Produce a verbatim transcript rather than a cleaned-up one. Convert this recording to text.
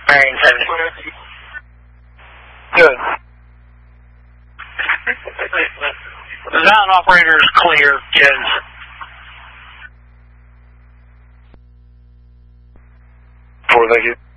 Bearing seventy. Good. Design operator is clear, Jones. Four, thank you.